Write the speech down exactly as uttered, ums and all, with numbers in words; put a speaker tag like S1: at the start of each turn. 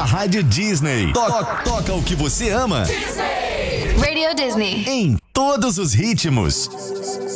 S1: A Rádio Disney. To toca o que você ama.
S2: Disney. Radio Disney.
S1: Em todos os ritmos.